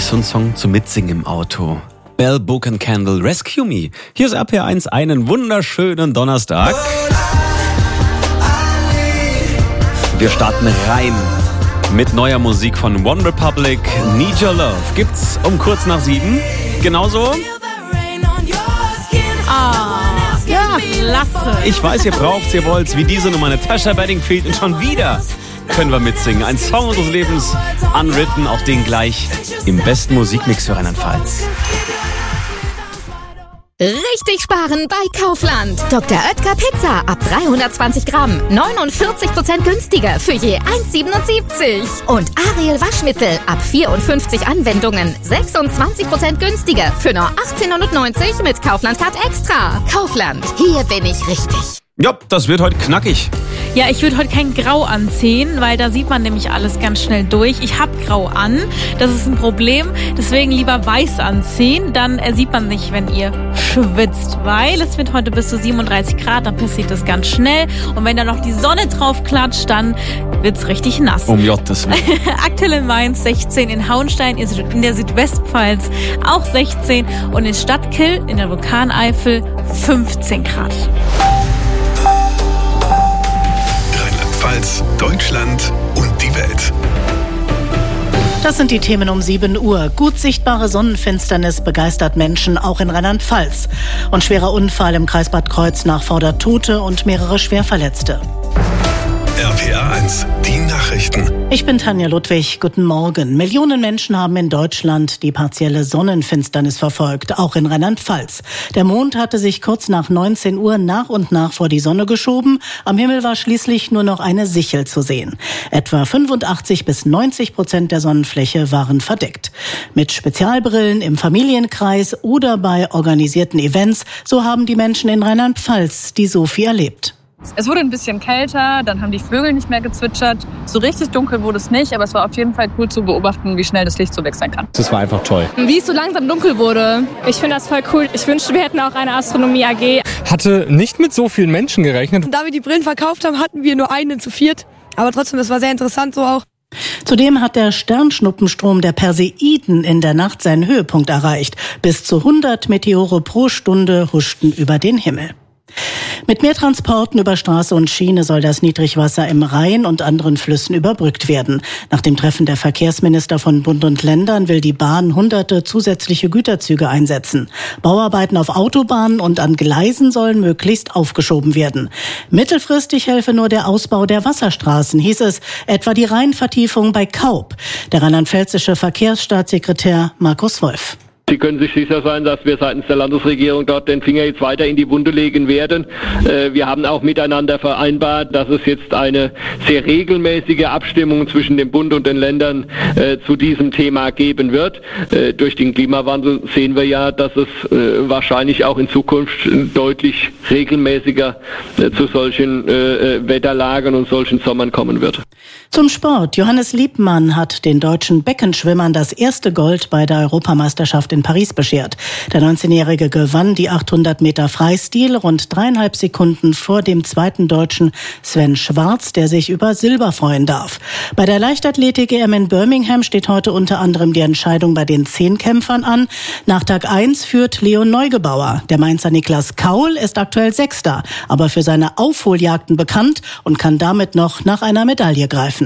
so ein Song zum Mitsingen im Auto. Bell, Book and Candle, Rescue Me. Hier ist RPR1, einen wunderschönen Donnerstag. Wir starten rein mit neuer Musik von One Republic. Need Your Love gibt's um kurz nach 7. Genauso. Ja, klasse. Ich weiß, ihr braucht's, ihr wollt's, wie diese Nummer. Natasha Bedingfield und schon wieder können wir mitsingen. Ein Song unseres Lebens, Unwritten, auch den gleich im besten Musikmix für Rheinland-Pfalz. Richtig sparen bei Kaufland. Dr. Oetker Pizza ab 320 Gramm. 49% günstiger für je 1,77. Und Ariel Waschmittel ab 54 Anwendungen. 26% günstiger für nur 18,90 mit Kaufland Card Extra. Kaufland, hier bin ich richtig. Ja, das wird heute knackig. Ja, ich würde heute kein Grau anziehen, weil da sieht man nämlich alles ganz schnell durch. Ich habe Grau an, das ist ein Problem. Deswegen lieber weiß anziehen, dann sieht man nicht, wenn ihr schwitzt. Weil es wird heute bis zu 37 Grad, dann passiert das ganz schnell. Und wenn da noch die Sonne drauf klatscht, dann wird's richtig nass. Um Gottes Willen. Aktuell in Mainz 16, in Hauenstein in der Südwestpfalz auch 16 und in Stadtkill in der Vulkaneifel 15 Grad. Rheinland-Pfalz, Deutschland und die Welt. Das sind die Themen um 7 Uhr. Gut sichtbare Sonnenfinsternis begeistert Menschen auch in Rheinland-Pfalz. Und schwerer Unfall im Kreis Bad Kreuznach fordert Tote und mehrere Schwerverletzte. RPR1, die Nachrichten. Ich bin Tanja Ludwig. Guten Morgen. Millionen Menschen haben in Deutschland die partielle Sonnenfinsternis verfolgt, auch in Rheinland-Pfalz. Der Mond hatte sich kurz nach 19 Uhr nach und nach vor die Sonne geschoben. Am Himmel war schließlich nur noch eine Sichel zu sehen. Etwa 85-90% der Sonnenfläche waren verdeckt. Mit Spezialbrillen im Familienkreis oder bei organisierten Events, so haben die Menschen in Rheinland-Pfalz die Sophie erlebt. Es wurde ein bisschen kälter, dann haben die Vögel nicht mehr gezwitschert. So richtig dunkel wurde es nicht, aber es war auf jeden Fall cool zu beobachten, wie schnell das Licht so wechseln kann. Das war einfach toll. Wie es so langsam dunkel wurde. Ich finde das voll cool. Ich wünschte, wir hätten auch eine Astronomie AG. Hatte nicht mit so vielen Menschen gerechnet. Da wir die Brillen verkauft haben, hatten wir nur einen zu viert. Aber trotzdem, das war sehr interessant so auch. Zudem hat der Sternschnuppenstrom der Perseiden in der Nacht seinen Höhepunkt erreicht. Bis zu 100 Meteore pro Stunde huschten über den Himmel. Mit mehr Transporten über Straße und Schiene soll das Niedrigwasser im Rhein und anderen Flüssen überbrückt werden. Nach dem Treffen der Verkehrsminister von Bund und Ländern will die Bahn hunderte zusätzliche Güterzüge einsetzen. Bauarbeiten auf Autobahnen und an Gleisen sollen möglichst aufgeschoben werden. Mittelfristig helfe nur der Ausbau der Wasserstraßen, hieß es, etwa die Rheinvertiefung bei Kaub. Der rheinland-pfälzische Verkehrsstaatssekretär Markus Wolf. Sie können sich sicher sein, dass wir seitens der Landesregierung dort den Finger jetzt weiter in die Wunde legen werden. Wir haben auch miteinander vereinbart, dass es jetzt eine sehr regelmäßige Abstimmung zwischen dem Bund und den Ländern zu diesem Thema geben wird. Durch den Klimawandel sehen wir ja, dass es wahrscheinlich auch in Zukunft deutlich regelmäßiger zu solchen Wetterlagen und solchen Sommern kommen wird. Zum Sport. Johannes Liebmann hat den deutschen Beckenschwimmern das erste Gold bei der Europameisterschaft in Paris beschert. Der 19-Jährige gewann die 800 Meter Freistil rund 3,5 Sekunden vor dem zweiten Deutschen Sven Schwarz, der sich über Silber freuen darf. Bei der Leichtathletik-EM in Birmingham steht heute unter anderem die Entscheidung bei den 10-Kämpfern an. Nach Tag 1 führt Leon Neugebauer. Der Mainzer Niklas Kaul ist aktuell Sechster, aber für seine Aufholjagden bekannt und kann damit noch nach einer Medaille greifen.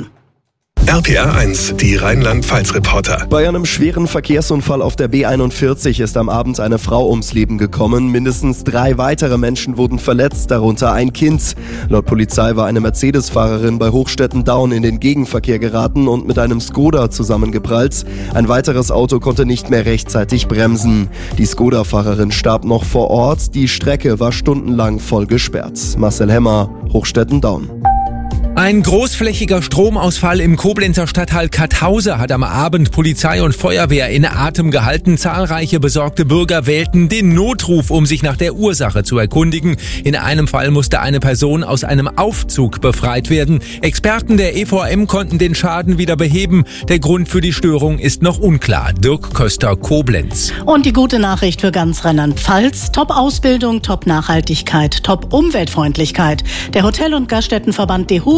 RPR1, die Rheinland-Pfalz-Reporter. Bei einem schweren Verkehrsunfall auf der B41 ist am Abend eine Frau ums Leben gekommen. Mindestens 3 weitere Menschen wurden verletzt, darunter ein Kind. Laut Polizei war eine Mercedes-Fahrerin bei Hochstetten-Daun in den Gegenverkehr geraten und mit einem Skoda zusammengeprallt. Ein weiteres Auto konnte nicht mehr rechtzeitig bremsen. Die Skoda-Fahrerin starb noch vor Ort. Die Strecke war stundenlang voll gesperrt. Marcel Hemmer, Hochstetten-Daun. Ein großflächiger Stromausfall im Koblenzer Stadtteil Kathause hat am Abend Polizei und Feuerwehr in Atem gehalten. Zahlreiche besorgte Bürger wählten den Notruf, um sich nach der Ursache zu erkundigen. In einem Fall musste eine Person aus einem Aufzug befreit werden. Experten der EVM konnten den Schaden wieder beheben. Der Grund für die Störung ist noch unklar. Dirk Köster, Koblenz. Und die gute Nachricht für ganz Rheinland-Pfalz. Top-Ausbildung, Top-Nachhaltigkeit, Top-Umweltfreundlichkeit. Der Hotel- und Gaststättenverband DEHOGA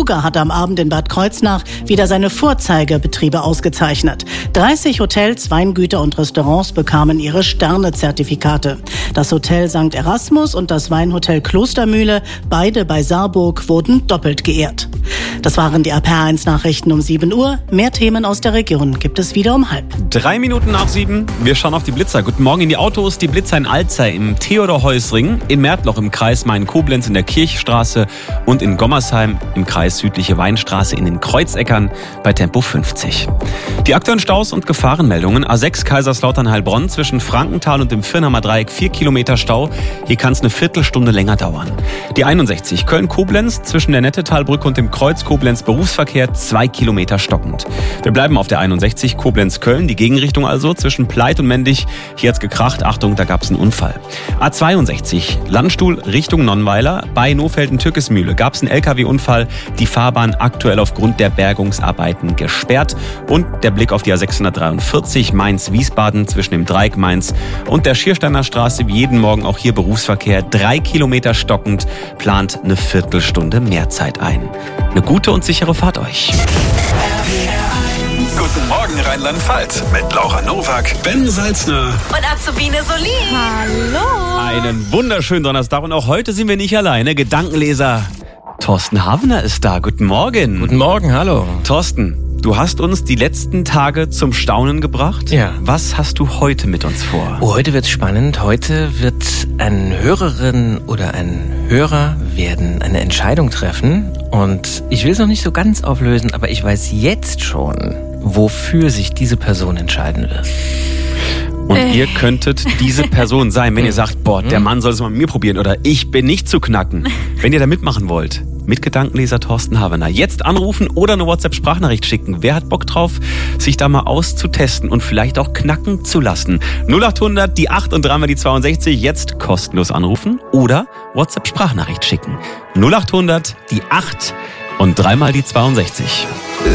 Beluga hat am Abend in Bad Kreuznach wieder seine Vorzeigebetriebe ausgezeichnet. 30 Hotels, Weingüter und Restaurants bekamen ihre Sterne-Zertifikate. Das Hotel St. Erasmus und das Weinhotel Klostermühle, beide bei Saarburg, wurden doppelt geehrt. Das waren die RPR1-Nachrichten um 7 Uhr. Mehr Themen aus der Region gibt es wieder um 6:30. 3 Minuten nach 7. Wir schauen auf die Blitzer. Guten Morgen in die Autos. Die Blitzer in Alzey, im Theodor-Heuss-Ring, in Märtloch im Kreis Main-Koblenz in der Kirchstraße und in Gommersheim im Kreis Südliche Weinstraße in den Kreuzeckern bei Tempo 50. Die aktuellen Staus und Gefahrenmeldungen. A6 Kaiserslautern-Heilbronn zwischen Frankenthal und dem Firnheimer Dreieck 4 Kilometer Stau. Hier kann es eine Viertelstunde länger dauern. Die 61 Köln-Koblenz zwischen der Nettetalbrücke und dem Kreuz Koblenz Berufsverkehr 2 Kilometer stockend. Wir bleiben auf der 61 Koblenz-Köln, die Gegenrichtung also zwischen Pleit und Mendig. Hier hat's gekracht. Achtung, da gab's einen Unfall. A62 Landstuhl Richtung Nonnweiler. Bei Nofelden-Türkesmühle gab's einen LKW-Unfall. Die Fahrbahn aktuell aufgrund der Bergungsarbeiten gesperrt. Und der Blick auf die A643 Mainz-Wiesbaden zwischen dem Dreieck Mainz und der Schiersteiner Straße. Wie jeden Morgen auch hier Berufsverkehr 3 Kilometer stockend. Plant eine Viertelstunde Mehrzeit ein. Eine gute und sichere Fahrt euch. Guten Morgen Rheinland-Pfalz mit Laura Nowak, Ben Salzner Und Azubine Solin. Hallo. Einen wunderschönen Donnerstag und auch heute sind wir nicht alleine. Gedankenleser Thorsten Havener ist da. Guten Morgen. Guten Morgen, hallo. Thorsten, du hast uns die letzten Tage zum Staunen gebracht. Ja. Was hast du heute mit uns vor? Oh, heute wird's spannend. Heute wird eine Hörerin oder ein Hörer werden eine Entscheidung treffen. Und ich will es noch nicht so ganz auflösen, aber ich weiß jetzt schon, wofür sich diese Person entscheiden wird. Und ihr könntet diese Person sein, wenn ihr sagt, boah, der Mann soll es mal mit mir probieren oder ich bin nicht zu knacken. Wenn ihr da mitmachen wollt, mit Gedankenleser Thorsten Havener, jetzt anrufen oder eine WhatsApp-Sprachnachricht schicken. Wer hat Bock drauf, sich da mal auszutesten und vielleicht auch knacken zu lassen? 0800, die 8 und 3 mal die 62, jetzt kostenlos anrufen oder WhatsApp-Sprachnachricht schicken. 0800, die 8 und 3 mal die 62.